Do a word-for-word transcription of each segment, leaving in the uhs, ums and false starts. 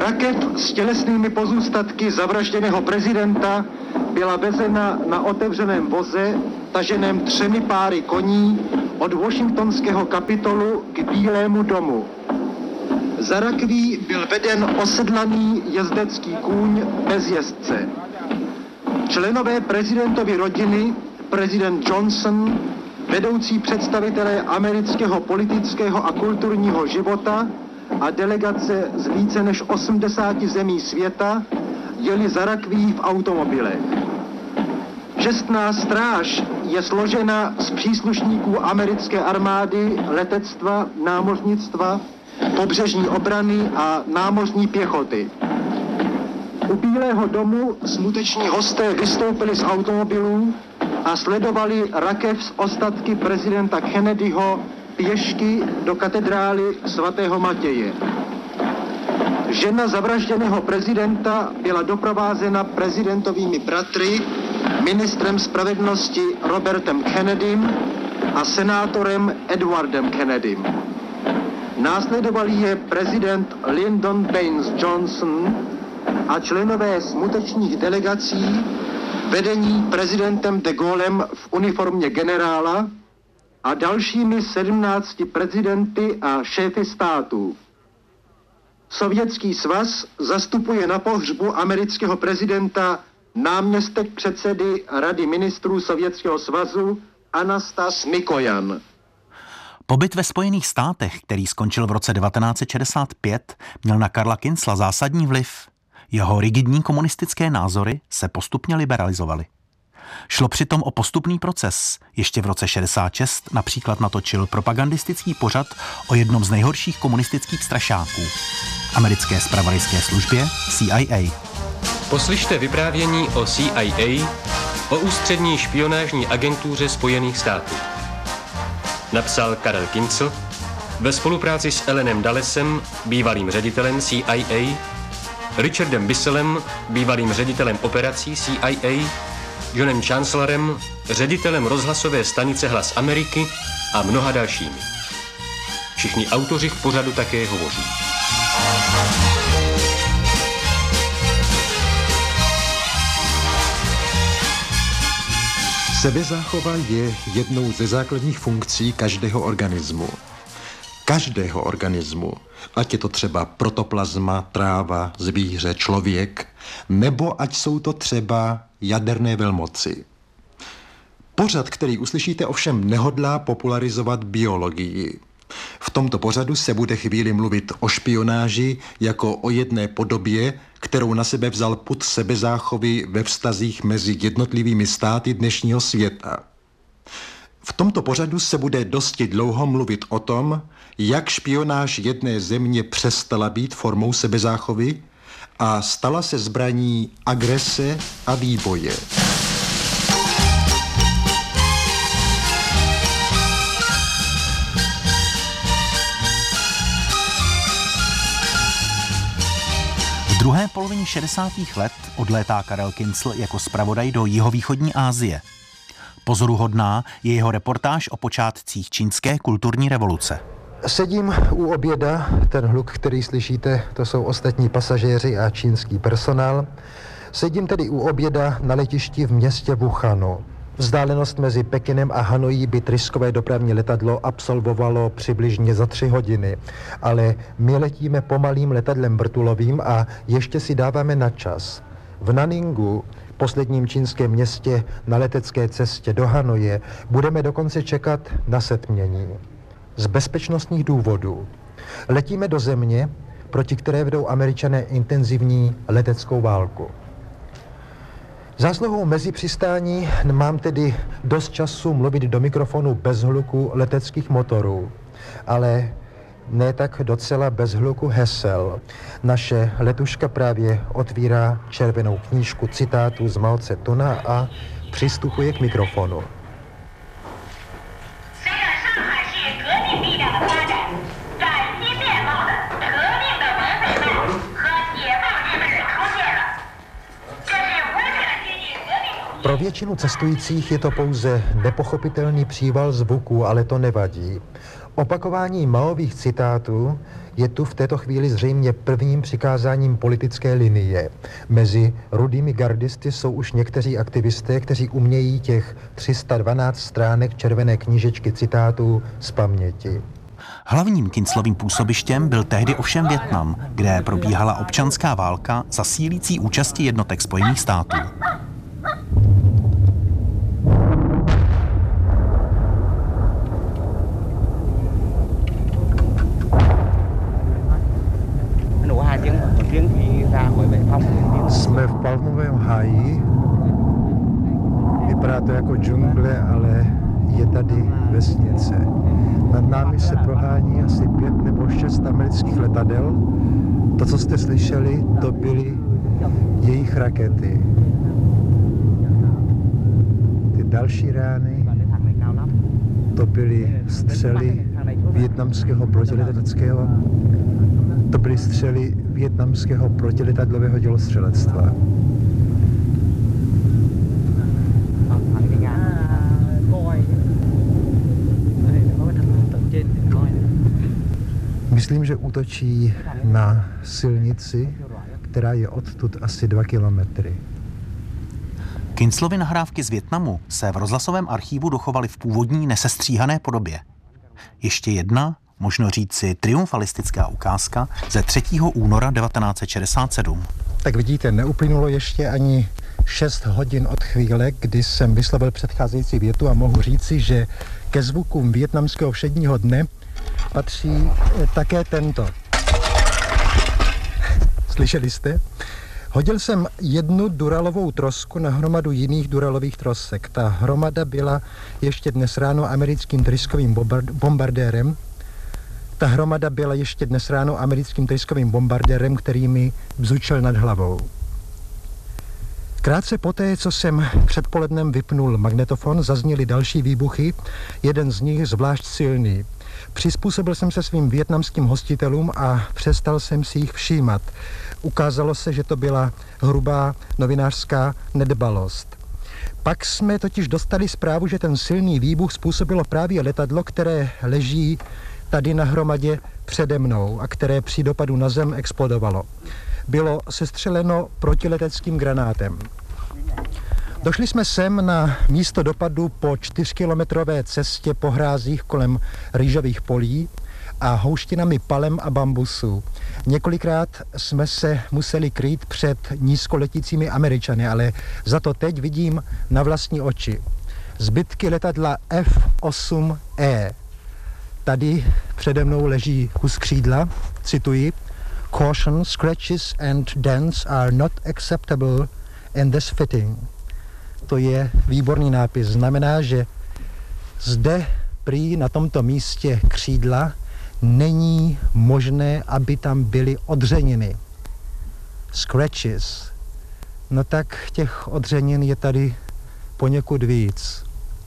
Rakev s tělesnými pozůstatky zavražděného prezidenta byla vezena na otevřeném voze, taženém třemi páry koní od washingtonského Kapitolu k Bílému domu. Za rakví byl veden osedlaný jezdecký kůň bez jezdce. Členové prezidentovy rodiny, prezident Johnson, vedoucí představitelé amerického politického a kulturního života a delegace z více než osmdesáti zemí světa jeli za rakví v automobilech. Čestná stráž je složena z příslušníků americké armády, letectva, námořnictva, pobřežní obrany a námořní pěchoty. U Bílého domu smuteční hosté vystoupili z automobilů a sledovali rakev s ostatky prezidenta Kennedyho pěšky do katedrály svatého Matěje. Žena zavražděného prezidenta byla doprovázena prezidentovými bratry, ministrem spravedlnosti Robertem Kennedym a senátorem Edwardem Kennedym. Následovali je prezident Lyndon Baines Johnson a členové smutečních delegací vedení prezidentem de Gaulem v uniformě generála a dalšími sedmnácti prezidenty a šéfy států. Sovětský svaz zastupuje na pohřbu amerického prezidenta náměstek předsedy Rady ministrů Sovětského svazu Anastas Mikojan. Pobyt ve Spojených státech, který skončil v roce devatenáct set šedesát pět, měl na Karla Kinzla zásadní vliv. Jeho rigidní komunistické názory se postupně liberalizovaly. Šlo přitom o postupný proces. Ještě v roce šedesát šest například natočil propagandistický pořad o jednom z nejhorších komunistických strašáků, americké zpravodajské službě C I A. Poslyšte vyprávění o C I A, o ústřední špionážní agentuře Spojených států. Napsal Karel Kinzl ve spolupráci s Allenem Dullesem, bývalým ředitelem C I A, Richardem Bissellem, bývalým ředitelem operací C I A, Johnem Chancellorem, ředitelem rozhlasové stanice Hlas Ameriky a mnoha dalšími. Všichni autoři v pořadu také hovoří. Sebezáchova je jednou ze základních funkcí každého organismu. Každého organismu, ať je to třeba protoplazma, tráva, zvíře, člověk, nebo ať jsou to třeba jaderné velmoci. Pořad, který uslyšíte, ovšem nehodlá popularizovat biologii. V tomto pořadu se bude chvíli mluvit o špionáži jako o jedné podobě, kterou na sebe vzal pud sebezáchovy ve vztazích mezi jednotlivými státy dnešního světa. V tomto pořadu se bude dosti dlouho mluvit o tom, jak špionáž jedné země přestala být formou sebezáchovy a stala se zbraní agrese a výboje. V druhé polovině šedesátých let odlétá Karel Kinzl jako zpravodaj do jihovýchodní Asie. Pozoruhodná je jeho reportáž o počátcích čínské kulturní revoluce. Sedím u oběda, ten hluk, který slyšíte, to jsou ostatní pasažéři a čínský personál. Sedím tedy u oběda na letišti v městě Wuhanu. Vzdálenost mezi Pekinem a Hanojí by tryskové dopravní letadlo absolvovalo přibližně za tři hodiny, ale my letíme pomalým letadlem vrtulovým a ještě si dáváme na čas. V Naningu, posledním čínském městě na letecké cestě do Hanoje, budeme dokonce čekat na setmění. Z bezpečnostních důvodů. Letíme do země, proti které vedou Američané intenzivní leteckou válku. Zásluhou mezi přistání mám tedy dost času mluvit do mikrofonu bez hluku leteckých motorů, ale ne tak docela bez hluku hesel. Naše letuška právě otvírá červenou knížku citátů z Mao Tse-tuna a přistupuje k mikrofonu. Pro většinu cestujících je to pouze nepochopitelný příval zvuků, ale to nevadí. Opakování Maových citátů je tu v této chvíli zřejmě prvním přikázáním politické linie. Mezi rudými gardisty jsou už někteří aktivisté, kteří umějí těch tři sta dvanáct stránek červené knížečky citátů z paměti. Hlavním Kinclovým působištěm byl tehdy ovšem Vietnam, kde probíhala občanská válka za sílící účasti jednotek Spojených států. Jsme v palmovém háji. Vypadá to jako džungle, ale je tady vesnice. Nad námi se prohání asi pět nebo šest amerických letadel. To, co jste slyšeli, to byly jejich rakety. Ty další rány, to byly střely vietnamského protiletadlového to byly střely vietnamského protiletadlového dělostřelectva. Myslím, že útočí na silnici, která je odtud asi dva kilometry. Kinclovy nahrávky z Vietnamu se v rozhlasovém archívu dochovaly v původní nesestříhané podobě. Ještě jedna, možno říci triumfalistická ukázka ze třetího února devatenáct set šedesát sedm. Tak vidíte, neuplynulo ještě ani šest hodin od chvíle, kdy jsem vyslovil předcházející větu a mohu říci, že ke zvukům vietnamského všedního dne patří také tento. Slyšeli jste? Hodil jsem jednu duralovou trosku na hromadu jiných duralových trosek. Ta hromada byla ještě dnes ráno americkým tryskovým bombardérem. Ta hromada byla ještě dnes ráno americkým tryskovým bombardérem, který mi bzučel nad hlavou. Krátce poté, co jsem předpolednem vypnul magnetofon, zazněly další výbuchy, jeden z nich zvlášť silný. Přizpůsobil jsem se svým vietnamským hostitelům a přestal jsem si jich všímat. Ukázalo se, že to byla hrubá novinářská nedbalost. Pak jsme totiž dostali zprávu, že ten silný výbuch způsobilo právě letadlo, které leží tady na hromadě přede mnou a které při dopadu na zem explodovalo. Bylo sestřeleno protileteckým granátem. Došli jsme sem na místo dopadu po čtyřkilometrové cestě po hrázích kolem rýžových polí a houštinami palem a bambusu. Několikrát jsme se museli krýt před nízkoletícími Američany, ale za to teď vidím na vlastní oči zbytky letadla F osm E. Tady přede mnou leží kus křídla, cituji: "Caution, scratches and dents are not acceptable in this fitting." To je výborný nápis. Znamená, že zde prý na tomto místě křídla není možné, aby tam byly odřeniny. Scratches. No tak těch odřenin je tady poněkud víc.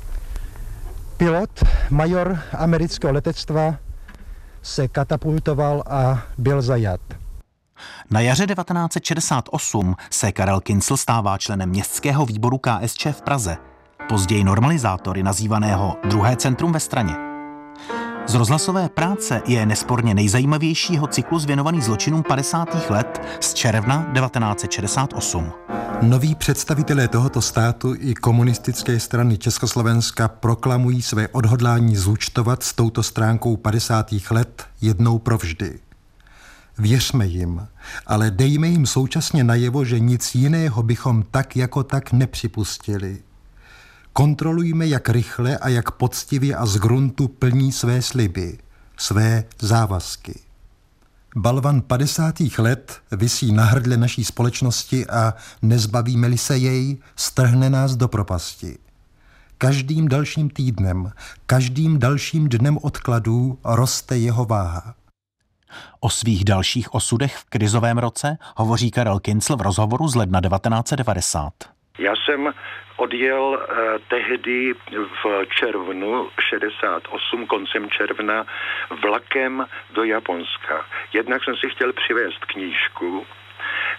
Pilot, major amerického letectva, se katapultoval a byl zajat. Na jaře devatenáct set šedesát osm se Karel Kincl stává členem městského výboru K S Č v Praze, později normalizátory nazývaného Druhé centrum ve Straně. Z rozhlasové práce je nesporně nejzajímavějšího cyklus věnovaný zločinům padesátých let z června devatenáct set šedesát osm. Noví představitelé tohoto státu i komunistické strany Československa proklamují své odhodlání zúčtovat s touto stránkou padesátých let jednou provždy. Věřme jim, ale dejme jim současně najevo, že nic jiného bychom tak jako tak nepřipustili. Kontrolujme, jak rychle a jak poctivě a z gruntu plní své sliby, své závazky. Balvan padesátých let visí na hrdle naší společnosti a nezbavíme-li se jej, strhne nás do propasti. Každým dalším týdnem, každým dalším dnem odkladů roste jeho váha. O svých dalších osudech v krizovém roce hovoří Karel Kincl v rozhovoru z ledna devatenáct set devadesát. Já jsem odjel eh, tehdy v červnu šedesát osm, koncem června, vlakem do Japonska. Jednak jsem si chtěl přivést knížku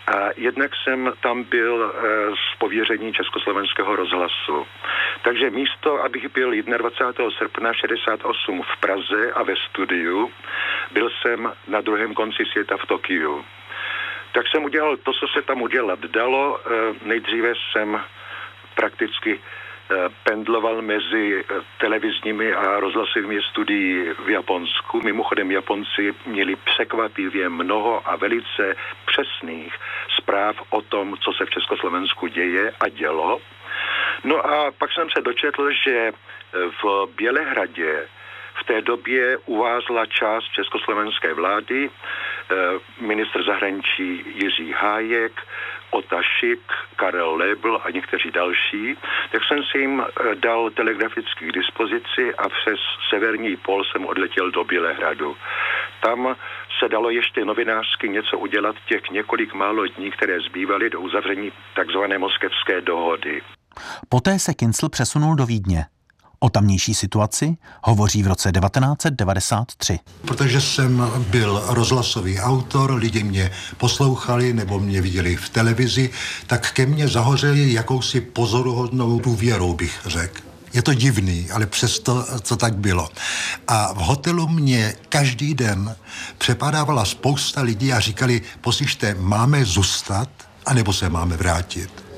A jednak jsem tam byl z pověření Československého rozhlasu. Takže místo, abych byl dvacátého prvního srpna šedesát osm v Praze a ve studiu, byl jsem na druhém konci světa v Tokiu. Tak jsem udělal to, co se tam udělat dalo. Nejdříve jsem prakticky pendloval mezi televizními a rozhlasovými studií v Japonsku. Mimochodem Japonci měli překvapivě mnoho a velice přesných zpráv o tom, co se v Československu děje a dělo. No a pak jsem se dočetl, že v Bělehradě v té době uvázla část československé vlády, ministr zahraničí Jiří Hájek, Ota Šik, Karel Lebl a někteří další, tak jsem si jim dal telegraficky k dispozici a přes severní pol jsem odletěl do Bělehradu. Tam se dalo ještě novinářsky něco udělat těch několik málo dní, které zbývaly do uzavření takzvané moskevské dohody. Poté se Kincl přesunul do Vídně. O tamnější situaci hovoří v roce devatenáct set devadesát tři. Protože jsem byl rozhlasový autor, lidi mě poslouchali nebo mě viděli v televizi, tak ke mně zahořeli jakousi pozoruhodnou důvěrou, bych řekl. Je to divný, ale přesto to tak bylo. A v hotelu mě každý den přepadávala spousta lidí a říkali, poslyšte, máme zůstat, anebo se máme vrátit.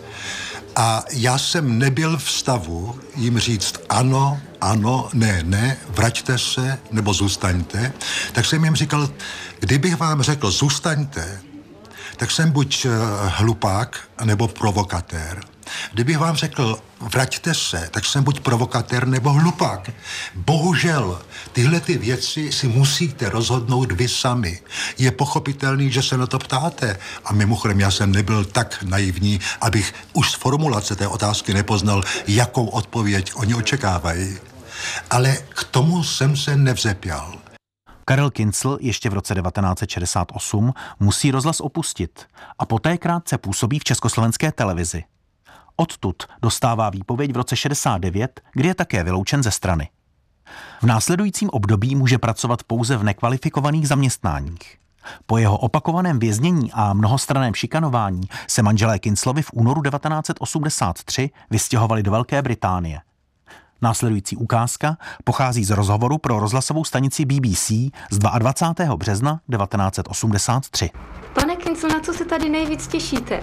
A já jsem nebyl v stavu jim říct ano, ano, ne, ne, vraťte se nebo zůstaňte. Tak jsem jim říkal, kdybych vám řekl zůstaňte, tak jsem buď hlupák, nebo provokatér. Kdybych vám řekl vraťte se, tak jsem buď provokatér nebo hlupák. Bohužel, tyhle ty věci si musíte rozhodnout vy sami. Je pochopitelný, že se na to ptáte. A mimochodem, já jsem nebyl tak naivní, abych už z formulace té otázky nepoznal, jakou odpověď oni očekávají. Ale k tomu jsem se nevzepěl. Karel Kincl ještě v roce devatenáct set šedesát osm musí rozhlas opustit a poté krátce působí v československé televizi. Odtud dostává výpověď v roce šedesát devět, kdy je také vyloučen ze strany. V následujícím období může pracovat pouze v nekvalifikovaných zaměstnáních. Po jeho opakovaném věznění a mnohostranném šikanování se manželé Kinclovi v únoru devatenáct set osmdesát tři vystěhovali do Velké Británie. Následující ukázka pochází z rozhovoru pro rozhlasovou stanici B B C z dvacátého druhého března devatenáct set osmdesát tři. Pane Kincl, na co se tady nejvíc těšíte?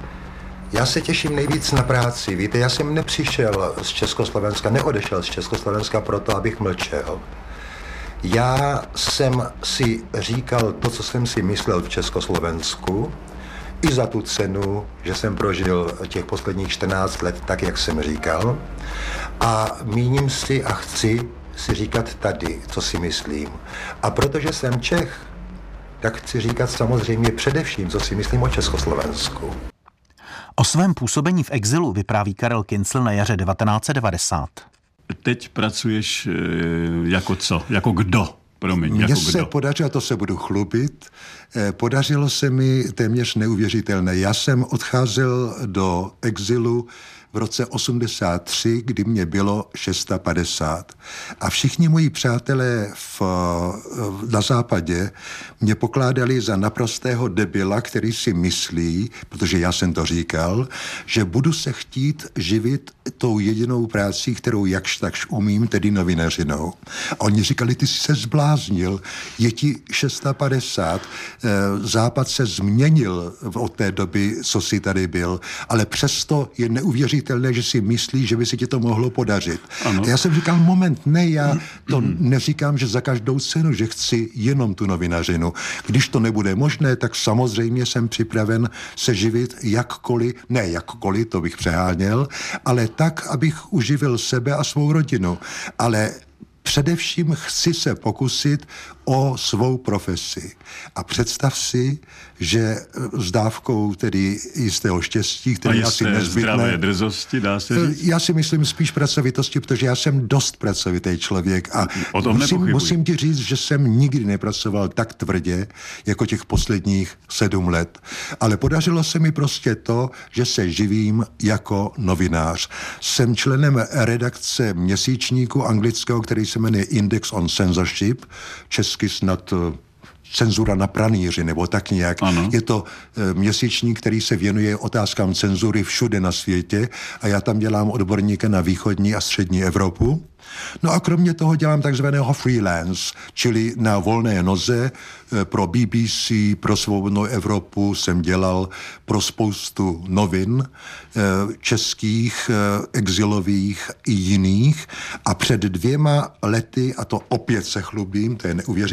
Já se těším nejvíc na práci. Víte, já jsem nepřišel z Československa, neodešel z Československa proto, abych mlčel. Já jsem si říkal to, co jsem si myslel v Československu, i za tu cenu, že jsem prožil těch posledních čtrnáct let tak, jak jsem říkal. A míním si a chci si říkat tady, co si myslím. A protože jsem Čech, tak chci říkat samozřejmě především, co si myslím o Československu. O svém působení v exilu vypráví Karel Kincl na jaře devatenáct set devadesát. Teď pracuješ jako co? Jako kdo? Promiň, Mně jako se kdo? podařilo, to se budu chlubit, podařilo se mi téměř neuvěřitelné. Já jsem odcházel do exilu v roce osmdesát tři, kdy mě bylo padesát šest. A všichni moji přátelé v, na západě mě pokládali za naprostého debila, který si myslí, protože já jsem to říkal, že budu se chtít živit tou jedinou práci, kterou jakž takž umím, tedy novinařinou. A oni říkali, ty jsi se zbláznil, je ti padesát šest, západ se změnil od té doby, co jsi tady byl, ale přesto je neuvěřitelné, že si myslí, že by se ti to mohlo podařit. Ano. A já jsem říkal, moment, ne, já to neříkám, že za každou cenu, že chci jenom tu novinařinu. Když to nebude možné, tak samozřejmě jsem připraven se živit jakkoliv, ne jakkoliv, to bych přeháněl, ale tak, abych uživil sebe a svou rodinu. Ale především chci se pokusit o svou profesi. A představ si, že s dávkou tedy jistého štěstí, který asi nezbytné. Zdravé drzosti, dá se říct? Já si myslím spíš pracovitosti, protože já jsem dost pracovitý člověk a musím, musím ti říct, že jsem nikdy nepracoval tak tvrdě, jako těch posledních sedm let. Ale podařilo se mi prostě to, že se živím jako novinář. Jsem členem redakce měsíčníku anglického, který se jmenuje Index on Censorship, česky snad Cenzura na pranýři, nebo tak nějak. Ano. Je to e, měsíčník, který se věnuje otázkám cenzury všude na světě a já tam dělám odborníka na východní a střední Evropu. No a kromě toho dělám takzvaného freelance, čili na volné noze pro B B C, pro Svobodnou Evropu jsem dělal pro spoustu novin českých, exilových i jiných a před dvěma lety, a to opět se chlubím, to je neuvěřitelné,